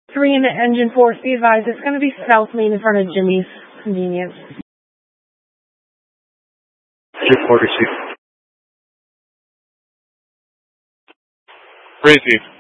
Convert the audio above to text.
3 in the engine 4. Be advised, it's going to be south main in front of Jimmy's Convenience. Report received. Received.